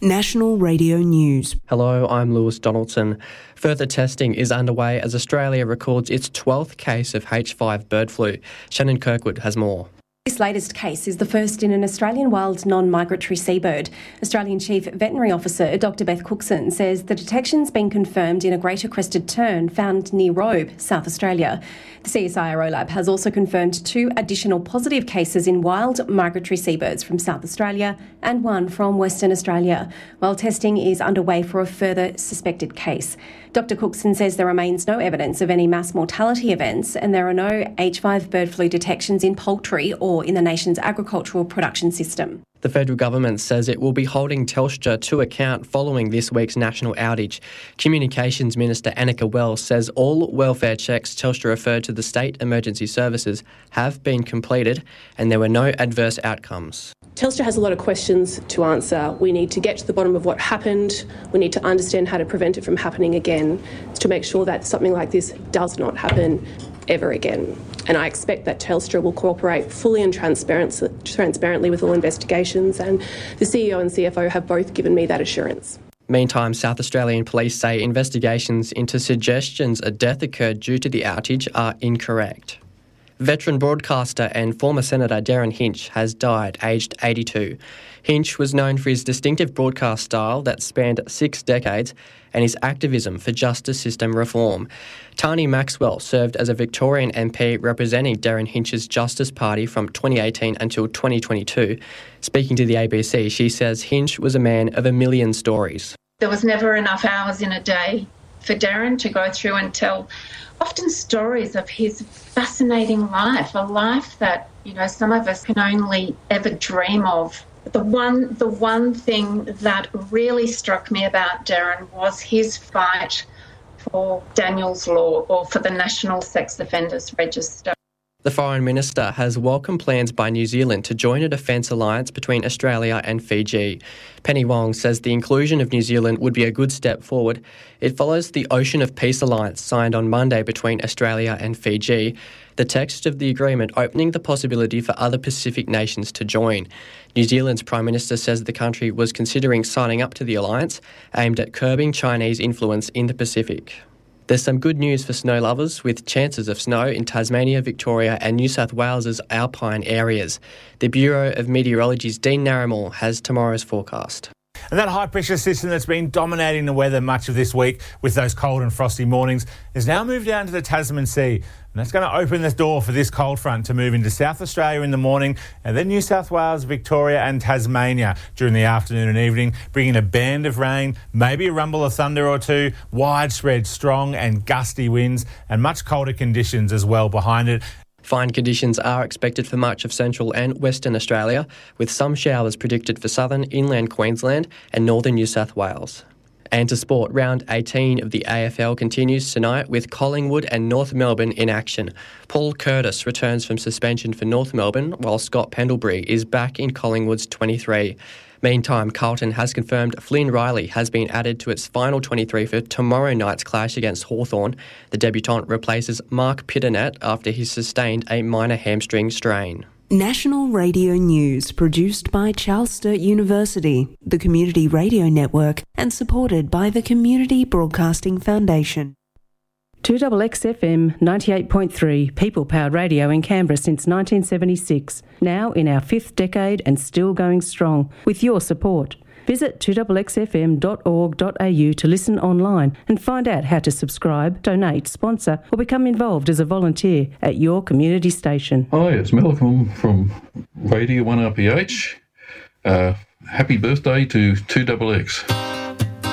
National Radio News. Hello, I'm Lewis Donaldson. Further testing is underway as Australia records its 12th case of H5 bird flu. Shannon Kirkwood has more. This latest case is the first in an Australian wild non-migratory seabird. Australian Chief Veterinary Officer Dr Beth Cookson says the detection's been confirmed in a greater crested tern found near Robe, South Australia. The CSIRO lab has also confirmed 2 additional positive cases in wild migratory seabirds from South Australia and 1 from Western Australia, while testing is underway for a further suspected case. Dr Cookson says there remains no evidence of any mass mortality events and there are no H5 bird flu detections in poultry or in the nation's agricultural production system. The federal government says it will be holding Telstra to account following this week's national outage. Communications Minister Annika Wells says all welfare checks Telstra referred to the state emergency services have been completed and there were no adverse outcomes. Telstra has a lot of questions to answer. We need to get to the bottom of what happened. We need to understand how to prevent it from happening again, to make sure that something like this does not happen ever again. And I expect that Telstra will cooperate fully and transparently with all investigations, and the CEO and CFO have both given me that assurance. Meantime, South Australian police say investigations into suggestions a death occurred due to the outage are incorrect. Veteran broadcaster and former Senator Derryn Hinch has died, aged 82. Hinch was known for his distinctive broadcast style that spanned 6 decades and his activism for justice system reform. Tani Maxwell served as a Victorian MP representing Derryn Hinch's Justice Party from 2018 until 2022. Speaking to the ABC, she says Hinch was a man of a million stories. There was never enough hours in a day for Derryn to go through and tell often stories of his fascinating life, a life that, some of us can only ever dream of. The one thing that really struck me about Derryn was his fight for Daniel's Law, or for the National Sex Offenders Register. The Foreign Minister has welcomed plans by New Zealand to join a defence alliance between Australia and Fiji. Penny Wong says the inclusion of New Zealand would be a good step forward. It follows the Ocean of Peace alliance signed on Monday between Australia and Fiji, the text of the agreement opening the possibility for other Pacific nations to join. New Zealand's Prime Minister says the country was considering signing up to the alliance, aimed at curbing Chinese influence in the Pacific. There's some good news for snow lovers, with chances of snow in Tasmania, Victoria and New South Wales's alpine areas. The Bureau of Meteorology's Dean Narramore has tomorrow's forecast. And that high-pressure system that's been dominating the weather much of this week with those cold and frosty mornings has now moved down to the Tasman Sea. And that's going to open the door for this cold front to move into South Australia in the morning and then New South Wales, Victoria and Tasmania during the afternoon and evening, bringing a band of rain, maybe a rumble of thunder or two, widespread strong and gusty winds and much colder conditions as well behind it. Fine conditions are expected for much of central and Western Australia, with some showers predicted for southern inland Queensland and northern New South Wales. And to sport, round 18 of the AFL continues tonight with Collingwood and North Melbourne in action. Paul Curtis returns from suspension for North Melbourne, while Scott Pendlebury is back in Collingwood's 23. Meantime, Carlton has confirmed Flynn Riley has been added to its final 23 for tomorrow night's clash against Hawthorn. The debutant replaces Mark Pitternet after he sustained a minor hamstring strain. National Radio News, produced by Charles Sturt University, the Community Radio Network, and supported by the Community Broadcasting Foundation. 2XXFM 98.3, people-powered radio in Canberra since 1976. Now in our 5th decade and still going strong, with your support. Visit 2XXFM.org.au to listen online and find out how to subscribe, donate, sponsor or become involved as a volunteer at your community station. Hi, it's Malcolm from Radio 1RPH. Happy birthday to 2XX.